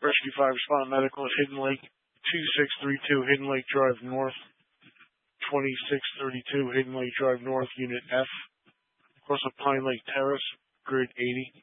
Rescue 5 Respond Medical at Hidden Lake, 2632 Hidden Lake Drive North, 2632 Hidden Lake Drive North, Unit F, across the Pine Lake Terrace, grid 80.